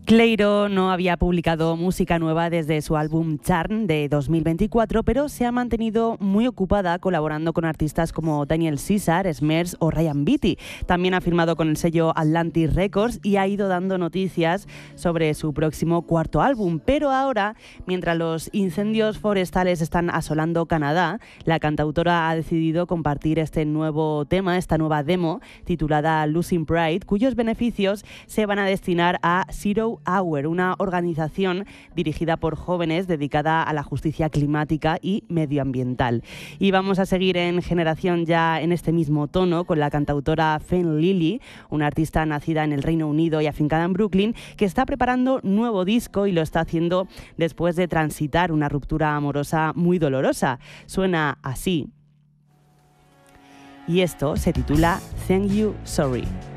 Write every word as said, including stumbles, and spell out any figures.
Cleiro no había publicado música nueva desde su álbum Charm de dos mil veinticuatro, pero se ha mantenido muy ocupada colaborando con artistas como Daniel Caesar, Smers o Ryan Beatty. También ha firmado con el sello Atlantic Records y ha ido dando noticias sobre su próximo cuarto álbum. Pero ahora, mientras los incendios forestales están asolando Canadá, la cantautora ha decidido compartir este nuevo tema, esta nueva demo titulada Losing Pride, cuyos beneficios se van a destinar a Zero Hour, una organización dirigida por jóvenes dedicada a la justicia climática y medioambiental. Y vamos a seguir en Generación ya en este mismo tono con la cantautora Fern Lily, una artista nacida en el Reino Unido y afincada en Brooklyn, que está preparando nuevo disco y lo está haciendo después de transitar una ruptura amorosa muy dolorosa. Suena así. Y esto se titula Thank You, Sorry.